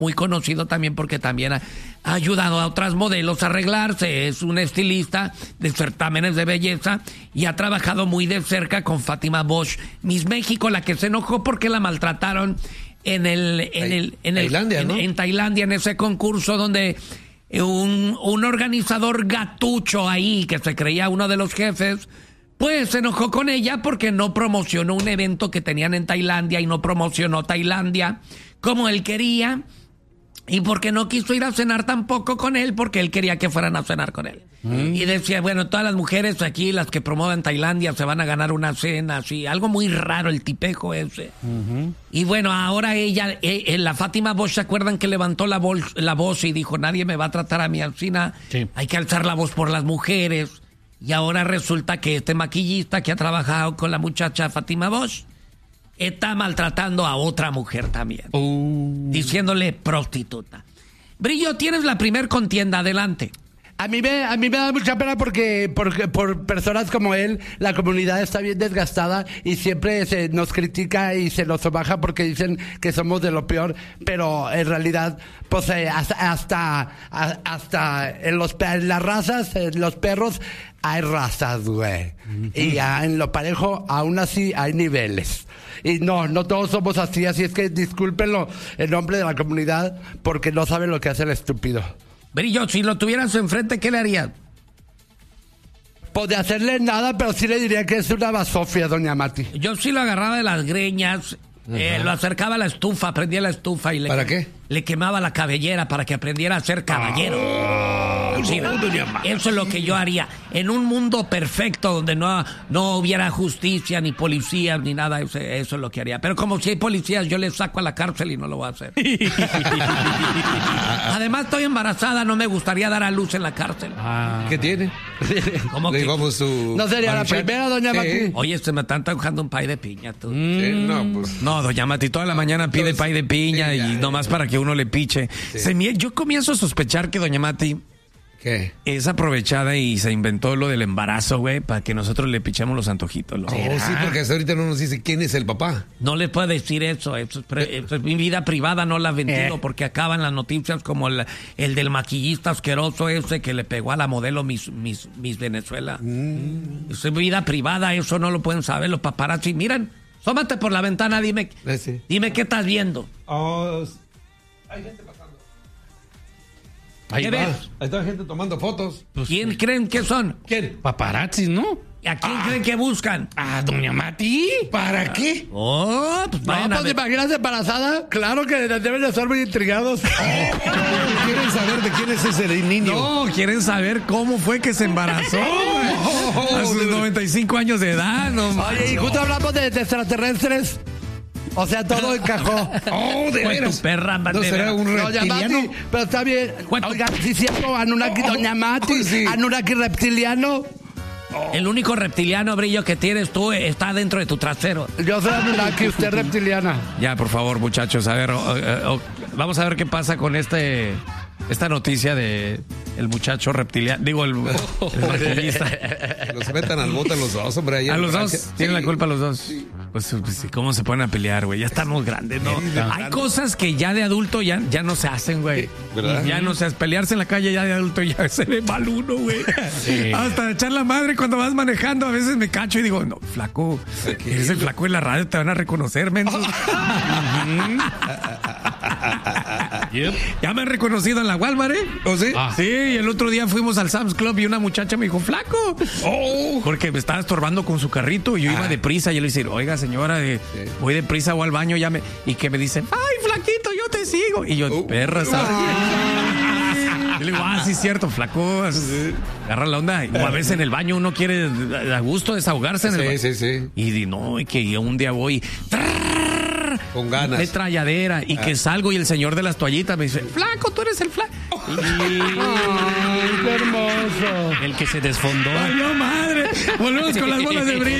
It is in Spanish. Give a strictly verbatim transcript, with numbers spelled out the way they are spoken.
muy conocido también porque también ha, ha ayudado a otras modelos a arreglarse. Es un estilista de certámenes de belleza y ha trabajado muy de cerca con Fátima Bosch, Miss México, la que se enojó porque la maltrataron en el en el en el Tailandia, ¿no? en, en Tailandia, en ese concurso donde un, un organizador gatucho ahí que se creía uno de los jefes, pues se enojó con ella porque no promocionó un evento que tenían en Tailandia y no promocionó Tailandia como él quería. Y porque no quiso ir a cenar tampoco con él, porque él quería que fueran a cenar con él. Mm. Y decía, bueno, todas las mujeres aquí, las que promueven Tailandia, se van a ganar una cena, así. Algo muy raro, el tipejo ese. Uh-huh. Y bueno, ahora ella, eh, la Fátima Bosch, ¿se acuerdan que levantó la, voz, la voz y dijo, nadie me va a tratar a mi alcina? Sí. Hay que alzar la voz por las mujeres. Y ahora resulta que este maquillista que ha trabajado con la muchacha Fátima Bosch está maltratando a otra mujer también. Uh. Diciéndole prostituta. Brillo, tienes la primer contienda, adelante. A mí me, a mí me da mucha pena porque, porque por personas como él, la comunidad está bien desgastada y siempre se nos critica y se nos sobaja porque dicen que somos de lo peor, pero en realidad, pues eh, hasta, hasta, hasta en, los, en las razas, en los perros, hay razas, güey. Uh-huh. Y ya en lo parejo, aún así, hay niveles. Y no, no todos somos así, así es que discúlpenlo en nombre de la comunidad porque no saben lo que hace el estúpido. Brillo, si lo tuvieras enfrente, ¿qué le harías? Pues de hacerle nada, pero sí le diría que es una basofia, doña Mati. Yo sí lo agarraba de las greñas, eh, lo acercaba a la estufa, prendía la estufa y le... ¿Para qué? Le quemaba la cabellera para que aprendiera a ser caballero. Oh, sí, no, eso es lo que yo haría. En un mundo perfecto donde no, no hubiera justicia, ni policías, ni nada, eso, eso es lo que haría. Pero como si hay policías, yo les saco a la cárcel y no lo voy a hacer. Además, estoy embarazada, no me gustaría dar a luz en la cárcel. Ah. ¿Qué tiene? ¿Cómo Le que? llevamos su... No sería la primera, doña sí. Mati. Oye, se me está antojando un pay de piña, tú. Mm. Sí, no, pues... no, doña Mati, toda la mañana pide pay de piña sí, y nomás para que uno le piche. Sí. Se me, yo comienzo a sospechar que doña Mati ¿qué? Es aprovechada y se inventó lo del embarazo, güey, para que nosotros le pichemos los antojitos. ¿No? Oh, sí, porque hasta ahorita no nos dice quién es el papá. No les puedo decir eso, eso es, pre, eso es mi vida privada, no la ventilo, eh. porque acaban las noticias como el, el del maquillista asqueroso ese que le pegó a la modelo Miss, Miss, Miss Venezuela. Mm. Eso es vida privada, eso no lo pueden saber los paparazzi. Miren, sómate por la ventana, dime, eh, sí. dime qué estás viendo. Oh, hay gente pasando. Ahí va. Ahí está gente tomando fotos. Pues, ¿quién creen que son? ¿Quién? Paparazzis, ¿no? ¿A quién ah. creen que buscan? A doña Mati. ¿Para qué? Oh, pues no, pues te imaginas embarazada. Claro que deben de estar muy intrigados. Oh, quieren saber de quién es ese niño. No, quieren saber cómo fue que se embarazó. Oh, a sus noventa y cinco años de edad. No, oye, y justo hablamos de, de extraterrestres. O sea, todo encajó. Oh, de veras. Tu perra, ¿No de será un reptiliano? Mati, pero está bien. Oiga, sí, cierto, Anunnaki, oh, doña Mati, oh, sí. Anunnaki reptiliano. Oh. El único reptiliano, Brillo, que tienes tú está dentro de tu trasero. Yo soy Anunnaki, usted es reptiliana. Ya, por favor, muchachos, a ver, oh, oh, oh, vamos a ver qué pasa con este... esta noticia de el muchacho reptiliano, digo, el, el maquillista. Los metan al bote a los dos, hombre. Allá a los dos, sí. Tienen la culpa los dos. Sí. Pues, pues, ¿cómo se ponen a pelear, güey? Ya estamos grandes, ¿no? Sí, hay cosas que ya de adulto ya, ya no se hacen, güey. ¿Verdad? Ya no se hace. Pelearse en la calle ya de adulto ya se ve mal uno, güey. Sí. Hasta echar la madre cuando vas manejando, a veces me cacho y digo, no, flaco, eres el flaco de la radio, te van a reconocer, menso. Yep. Ya me han reconocido en la Walmart, ¿eh? ¿Oh, sí? Ah. Sí, y el otro día fuimos al Sam's Club y una muchacha me dijo, flaco. Oh. Porque me estaba estorbando con su carrito y yo ah. iba deprisa. Y yo le dije, oiga, señora, de, sí. voy deprisa, voy al baño. Ya me... Y que me dicen, ay, flaquito, yo te sigo. Y yo, uh. perra, ¿sabes? Uh. Y le digo, ah, sí, es cierto, flaco. Sí. Agarra la onda. O a veces en el baño uno quiere a gusto desahogarse en el baño. Sí, sí, sí. Y di, no, y que un día voy... con ganas. De tralladera. Y ah. que salgo y el señor de las toallitas me dice, flaco, tú eres el flaco. Y... ¡ay, qué hermoso! El que se desfondó. ¡ay, no, madre! Volvemos con las bolas de brillo.